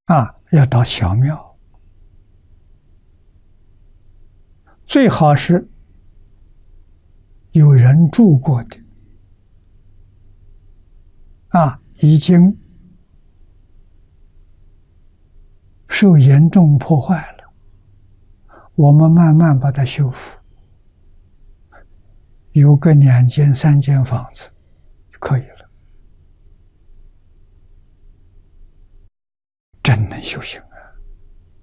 要到小庙，最好是有人住过的，已经受严重破坏了，我们慢慢把它修复，有个2间3间房子就可以了，真能修行。